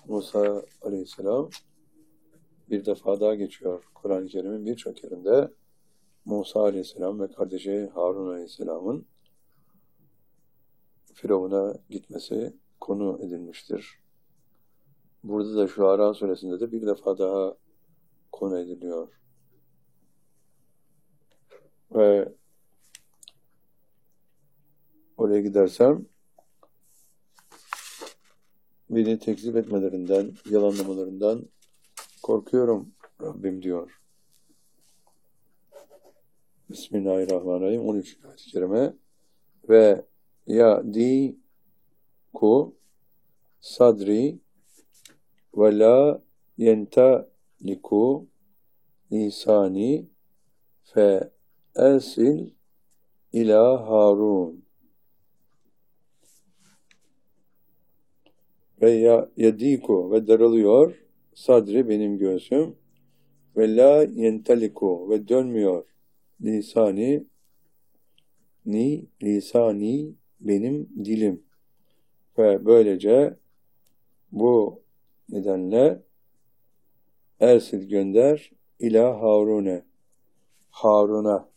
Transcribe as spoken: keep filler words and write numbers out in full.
Musa Aleyhisselam bir defa daha geçiyor Kur'an-ı Kerim'in birçok yerinde. Musa Aleyhisselam ve kardeşi Harun Aleyhisselam'ın Firavun'a gitmesi konu edilmiştir. Burada da Şuara suresinde de bir defa daha konu ediliyor. Ve oraya gidersem beni tekzip etmelerinden, yalanlamalarından korkuyorum Rabbim diyor. Bismillahirrahmanirrahim. on üç ayet-i kerime. Ve ya di ku sadri ve la yentaliku lisani fe esil ila Harun. Ve ya yediku ve daralıyor sadri benim göğsüm ve la yentaliku ve dönmüyor lisani ni lisani benim dilim ve böylece bu nedenle ersil gönder ila Harun'e Harun'a